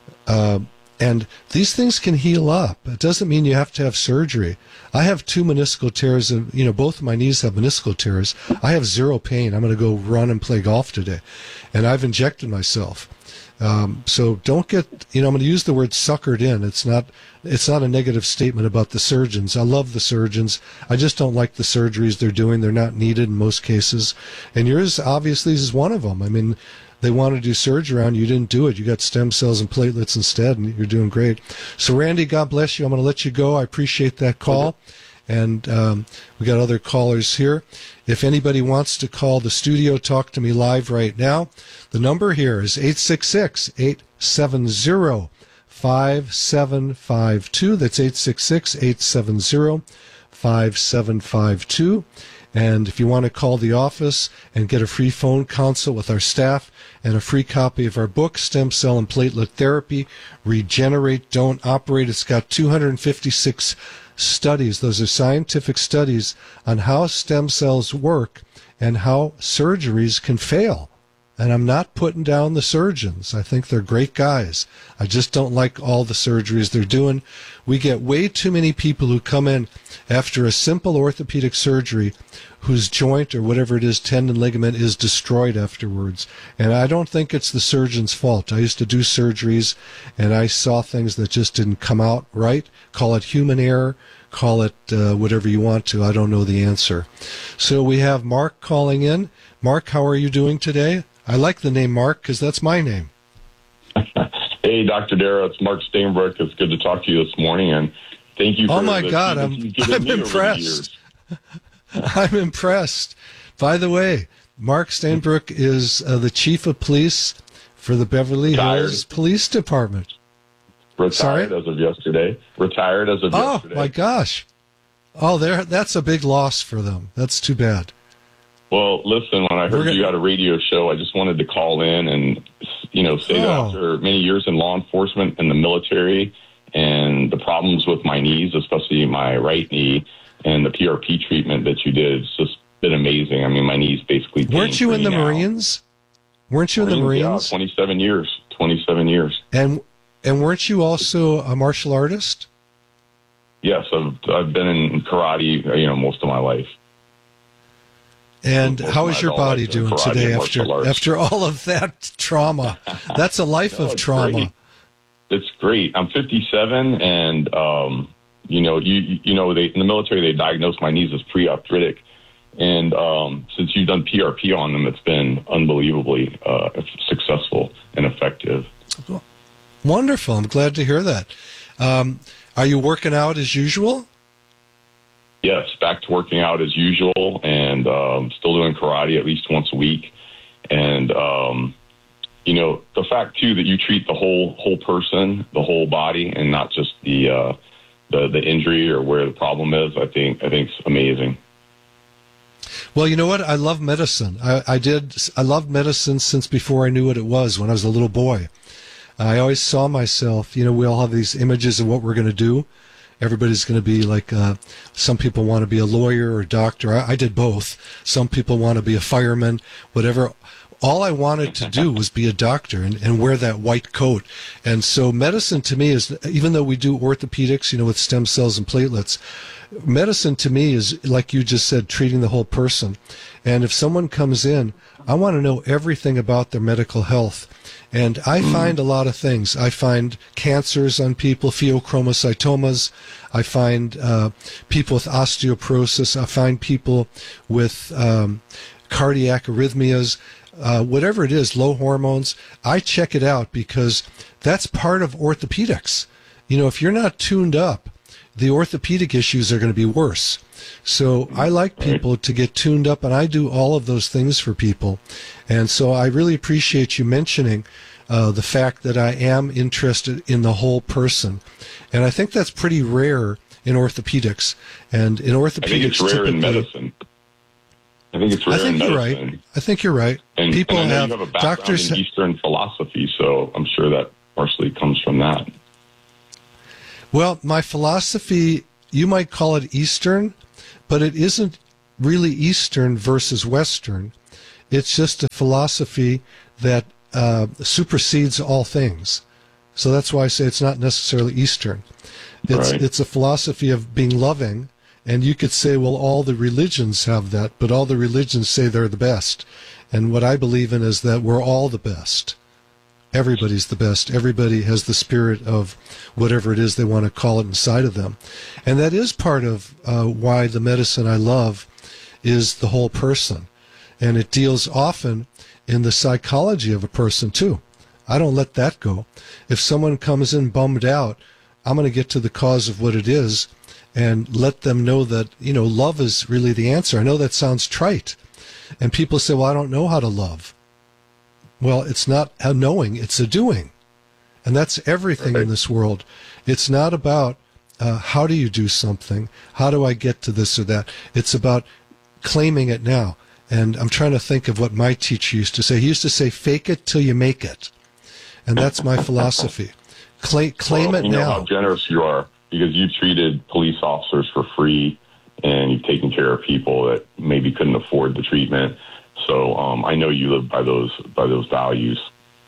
Uh, and these things can heal up. It doesn't mean you have to have surgery. I have two meniscal tears, and you know both of my knees have meniscal tears. I have zero pain. I'm going to go run and play golf today, and I've injected myself. Um, so don't get, you know, I'm going to use the word suckered in. It's not, it's not a negative statement about the surgeons. I love the surgeons. I just don't like the surgeries they're doing. They're not needed in most cases. And yours obviously is one of them. I mean, they want to do surgery on you. You didn't do it. You got stem cells and platelets instead, and you're doing great. So Randy, God bless you. I'm going to let you go. I appreciate that call. And um, we got other callers here. If anybody wants to call the studio, talk to me live right now. The number here is eight six six, eight seven zero, five seven five two. That's eight six six, eight seven zero, five seven five two. And if you want to call the office and get a free phone consult with our staff and a free copy of our book, Stem Cell and Platelet Therapy, Regenerate, Don't Operate, it's got two hundred fifty-six studies. Those are scientific studies on how stem cells work and how surgeries can fail. And I'm not putting down the surgeons. I think they're great guys. I just don't like all the surgeries they're doing. We get way too many people who come in after a simple orthopedic surgery whose joint or whatever it is, tendon, ligament, is destroyed afterwards. And I don't think it's the surgeon's fault. I used to do surgeries, and I saw things that just didn't come out right. Call it human error. Call it uh, whatever you want to. I don't know the answer. So we have Mark calling in. Mark, how are you doing today? I like the name Mark because that's my name. Hey, Doctor Darrow, it's Mark Stainbrook. It's good to talk to you this morning, and thank you for Oh, my the God, I'm, treatment you've given I'm me over the impressed. years. I'm impressed. By the way, Mark Stainbrook is uh, the chief of police for the Beverly Retired. Hills Police Department. Retired Sorry? as of yesterday. Retired as of Oh, yesterday. my gosh. Oh, there. That's a big loss for them. That's too bad. Well, listen, when I We're heard gonna- you had a radio show, I just wanted to call in and, you know, say that Oh. after many years in law enforcement and the military and the problems with my knees, especially my right knee, and the P R P treatment that you did, it's just been amazing. I mean, my knee's basically Weren't you in the pain-free now. Marines? Weren't you in the Marines? Yeah, twenty-seven years. twenty-seven years. And and weren't you also a martial artist? Yes, I've, I've been in karate, you know, most of my life. And Most how of is my your adult body life in doing karate today and after martial arts. after all of that trauma? That's a life No, of it's trauma. great. It's great. I'm fifty-seven, and um, you know, you you know, they in the military they diagnosed my knees as pre-arthritic, and um, since you've done P R P on them, it's been unbelievably uh, successful and effective. Wonderful. I'm glad to hear that. Um, are you working out as usual? Yes, back to working out as usual, and um, still doing karate at least once a week, and. Um, You know, the fact, too, that you treat the whole whole person, the whole body, and not just the uh, the, the injury or where the problem is, I think I think it's amazing. Well, you know what? I love medicine. I, I did. I loved medicine since before I knew what it was. When I was a little boy, I always saw myself. You know, we all have these images of what we're going to do. Everybody's going to be like. Uh, some people want to be a lawyer or a doctor. I, I did both. Some people want to be a fireman. Whatever. All I wanted to do was be a doctor and, and wear that white coat. And so medicine to me is, even though we do orthopedics, you know, with stem cells and platelets, medicine to me is, like you just said, treating the whole person. And if someone comes in, I want to know everything about their medical health. And I find a lot of things. I find cancers on people, pheochromocytomas. I find uh, people with osteoporosis. I find people with um, cardiac arrhythmias. Uh, whatever it is, low hormones, I check it out because that's part of orthopedics. You know, if you're not tuned up, the orthopedic issues are going to be worse. So I like people to get tuned up, and I do all of those things for people. And so I really appreciate you mentioning uh, the fact that I am interested in the whole person. And I think that's pretty rare in orthopedics. And in orthopedics, I think it's rare in typically- medicine. I think it's rare I think in you're medicine. right. I think you're right. And, People and I know have, you have a background doctors in Eastern philosophy, so I'm sure that partially comes from that. Well, my philosophy, you might call it Eastern, but it isn't really Eastern versus Western. It's just a philosophy that uh, supersedes all things. So that's why I say it's not necessarily Eastern. It's Right. it's a philosophy of being loving, and you could say, well, all the religions have that, but all the religions say they're the best. And what I believe in is that we're all the best. Everybody's the best. Everybody has the spirit of whatever it is they want to call it inside of them. And that is part of uh, why the medicine I love is the whole person. And it deals often in the psychology of a person, too. I don't let that go. If someone comes in bummed out, I'm going to get to the cause of what it is and let them know that, you know, love is really the answer. I know that sounds trite. And people say, well, I don't know how to love. Well, it's not a knowing, it's a doing. And that's everything in this world. It's not about uh, how do you do something, how do I get to this or that. It's about claiming it now. And I'm trying to think of what my teacher used to say. He used to say, fake it till you make it. And that's my philosophy. Cla- claim well, it you know now. how generous you are, because you treated police officers for free and you've taken care of people that maybe couldn't afford the treatment. So um, I know you live by those by those values.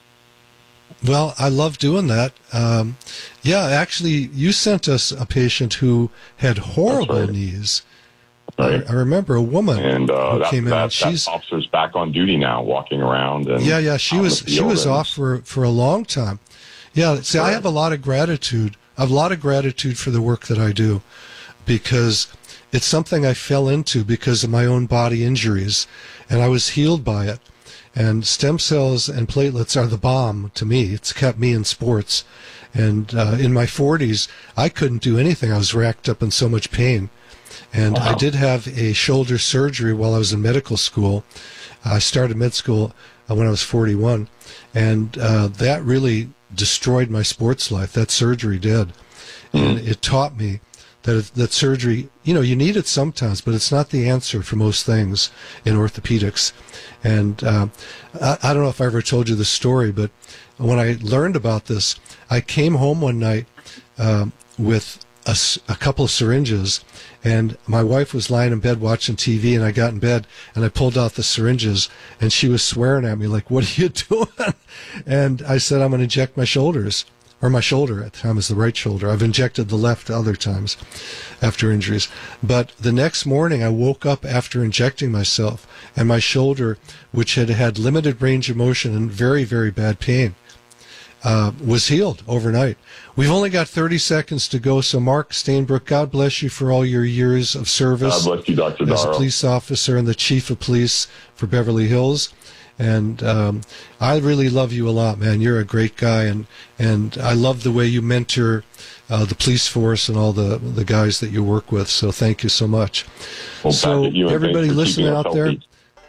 Well, I love doing that. Um, yeah, actually, you sent us a patient who had horrible right. knees. Right. I, I remember a woman And uh, who that, came in. that, and she's that officer's back on duty now, walking around. And yeah, yeah. She out in was the she field was and- off for for a long time. Yeah. See, I have a lot of gratitude. I have a lot of gratitude for the work that I do, because it's something I fell into because of my own body injuries, and I was healed by it. And stem cells and platelets are the bomb to me. It's kept me in sports. And uh, in my forties, I couldn't do anything. I was racked up in so much pain. And Wow. I did have a shoulder surgery while I was in medical school. I started med school uh, when I was forty-one. And uh, that really destroyed my sports life. That surgery did. And it taught me that it, that surgery, you know, you need it sometimes, but it's not the answer for most things in orthopedics. And uh, I, I don't know if I ever told you this story, but when I learned about this, I came home one night um, with a, s- a couple of syringes, and my wife was lying in bed watching T V, and I got in bed, and I pulled out the syringes, and she was swearing at me, like, what are you doing? And I said, I'm going to inject my shoulders. Or my shoulder at the time is the right shoulder. I've injected the left other times after injuries. But the next morning I woke up after injecting myself, and my shoulder, which had had limited range of motion and very, very bad pain, uh, was healed overnight. We've only got thirty seconds to go. So Mark Stainbrook, God bless you for all your years of service. God bless you, Doctor As a Darrow. police officer and the chief of police for Beverly Hills. And um, I really love you a lot, man. You're a great guy, and and I love the way you mentor uh, the police force and all the the guys that you work with. So thank you so much. Well, so back at you, and everybody thanks for listening keeping us out there, healthy.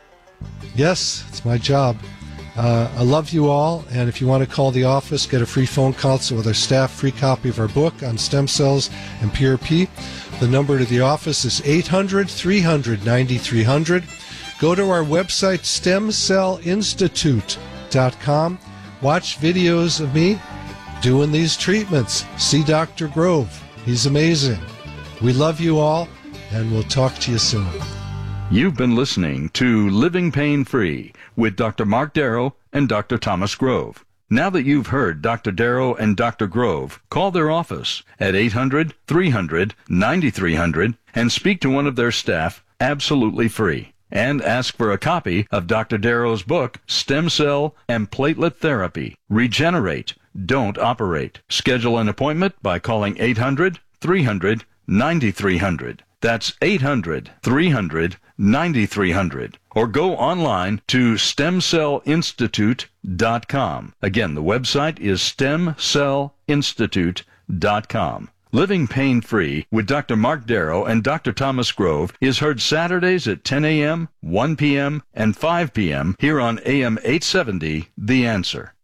yes, it's my job. Uh, I love you all, and if you want to call the office, get a free phone consult with our staff, free copy of our book on stem cells and P R P. The number to the office is eight hundred, three hundred, ninety-three hundred. Go to our website, stem cell institute dot com. Watch videos of me doing these treatments. See Doctor Grove. He's amazing. We love you all, and we'll talk to you soon. You've been listening to Living Pain Free with Doctor Mark Darrow and Doctor Thomas Grove. Now that you've heard Doctor Darrow and Doctor Grove, call their office at eight hundred, three hundred, ninety-three hundred and speak to one of their staff absolutely free. And ask for a copy of Doctor Darrow's book, Stem Cell and Platelet Therapy. Regenerate. Don't operate. Schedule an appointment by calling eight hundred, three hundred, ninety-three hundred. That's eight hundred, three hundred, ninety-three hundred. Or go online to stem cell institute dot com. Again, the website is stem cell institute dot com. Living Pain Free with Doctor Mark Darrow and Doctor Thomas Grove is heard Saturdays at ten a.m., one p.m., and five p.m. here on A M eight seventy, The Answer.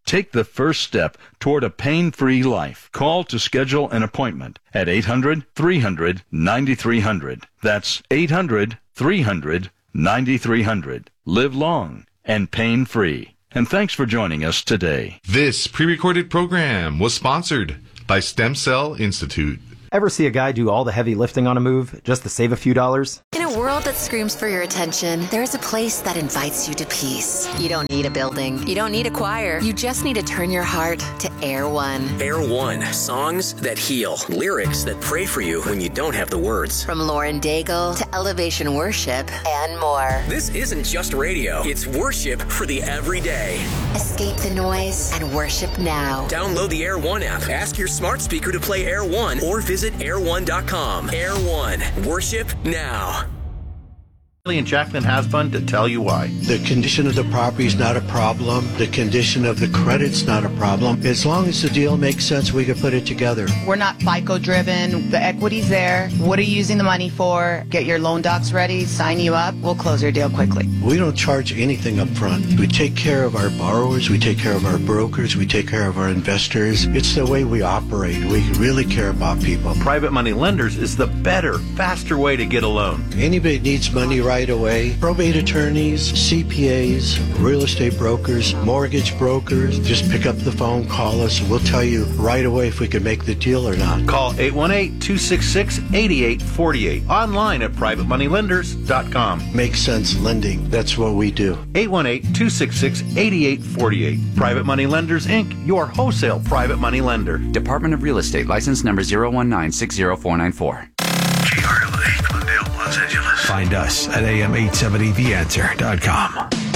Take the first step toward a pain-free life. Call to schedule an appointment at eight hundred, three hundred, ninety-three hundred. That's eight hundred, three hundred, ninety-three hundred. Live long and pain-free. And thanks for joining us today. This pre-recorded program was sponsored by Stem Cell Institute. Ever see a guy do all the heavy lifting on a move just to save a few dollars? In a world that screams for your attention, there is a place that invites you to peace. You don't need a building. You don't need a choir. You just need to turn your heart to Air One. Air One, songs that heal, lyrics that pray for you when you don't have the words. From Lauren Daigle to Elevation Worship and more. This isn't just radio. It's worship for the everyday. Escape the noise and worship now. Download the Air One app. Ask your smart speaker to play Air One or visit air one dot com. Air One, worship now. And Jacqueline Hasbun to tell you why. The condition of the property is not a problem. The condition of the credit's not a problem. As long as the deal makes sense, we can put it together. We're not FICO driven. The equity's there. What are you using the money for? Get your loan docs ready, sign you up. We'll close your deal quickly. We don't charge anything up front. We take care of our borrowers. We take care of our brokers. We take care of our investors. It's the way we operate. We really care about people. Private money lenders is the better, faster way to get a loan. Anybody needs money right away. Probate attorneys, C P As, real estate brokers, mortgage brokers. Just pick up the phone, call us, and we'll tell you right away if we can make the deal or not. Call eight one eight, two six six, eight eight four eight. Online at private money lenders dot com. Makes sense lending. That's what we do. eight one eight, two six six, eight eight four eight. Private Money Lenders, Incorporated, your wholesale private money lender. Department of Real Estate, license number zero one nine six zero four nine four. K R L A, Glendale, Los Angeles. Find us at A M eight seventy the answer dot com.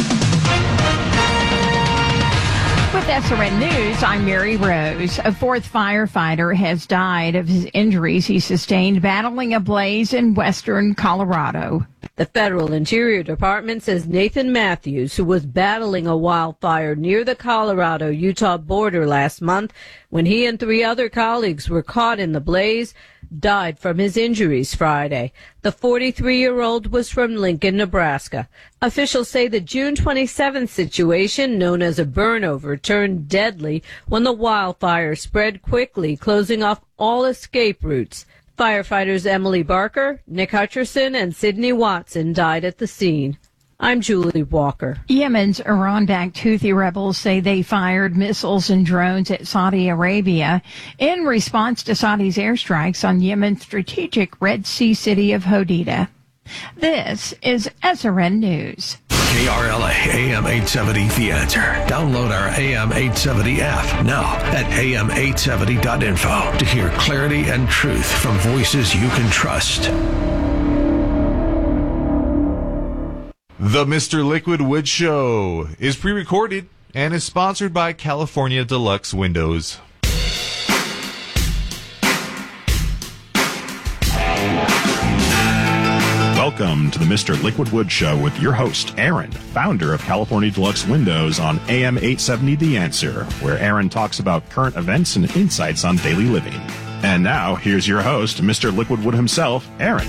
With S R N News, I'm Mary Rose. A fourth firefighter has died of his injuries he sustained battling a blaze in western Colorado. The Federal Interior Department says Nathan Matthews, who was battling a wildfire near the Colorado-Utah border last month when he and three other colleagues were caught in the blaze, died from his injuries Friday. The forty-three-year-old was from Lincoln, Nebraska. Officials say the June twenty-seventh situation, known as a burnover, turned deadly when the wildfire spread quickly, closing off all escape routes. Firefighters Emily Barker, Nick Hutcherson, and Sidney Watson died at the scene. I'm Julie Walker. Yemen's Iran-backed Houthi rebels say they fired missiles and drones at Saudi Arabia in response to Saudi's airstrikes on Yemen's strategic Red Sea city of Hodeidah. This is S R N News. K R L A, A M eight seventy The Answer. Download our A M eight seventy app now at A M eight seventy dot info to hear clarity and truth from voices you can trust. The Mister Liquid Wood Show is pre-recorded and is sponsored by California Deluxe Windows. Welcome to the Mister Liquid Wood Show with your host, Aaron, founder of California Deluxe Windows on A M eight seventy The Answer, where Aaron talks about current events and insights on daily living. And now, here's your host, Mister Liquid Wood himself, Aaron.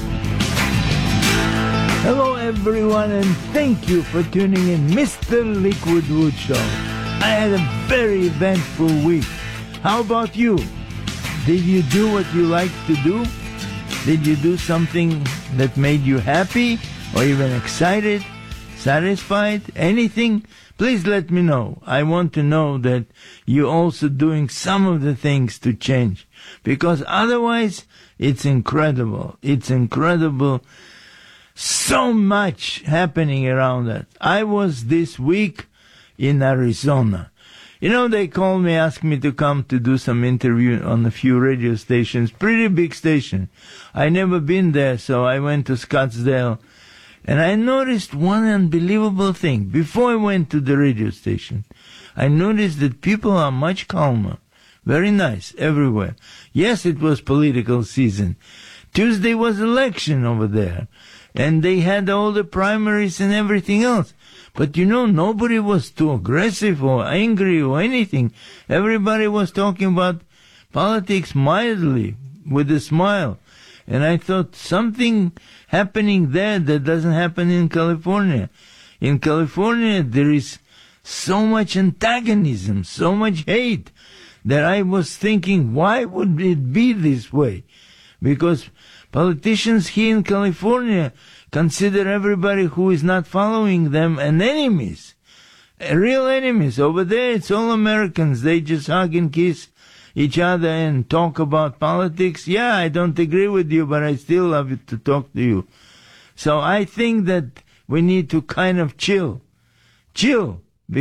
Hello, everyone, and thank you for tuning in Mister Liquid Wood Show. I had a very eventful week. How about you? Did you do what you like to do? Did you do something that made you happy or even excited, satisfied, anything? Please let me know. I want to know that you're also doing some of the things to change, because otherwise it's incredible. It's incredible. So much happening around that. I was this week in Arizona. You know, they called me, asked me to come to do some interview on a few radio stations, pretty big station. I never been there, so I went to Scottsdale. And I noticed one unbelievable thing. Before I went to the radio station, I noticed that people are much calmer. Very nice, everywhere. Yes, it was political season. Tuesday was election over there. And they had all the primaries and everything else. But you know, nobody was too aggressive or angry or anything. Everybody was talking about politics mildly, with a smile. And I thought something happening there that doesn't happen in California. In California, there is so much antagonism, so much hate, that I was thinking, why would it be this way? Because politicians here in California consider everybody who is not following them an enemies, real enemies. Over there, it's all Americans. They just hug and kiss each other and talk about politics. Yeah, I don't agree with you, but I still love it to talk to you. So I think that we need to kind of chill. Chill.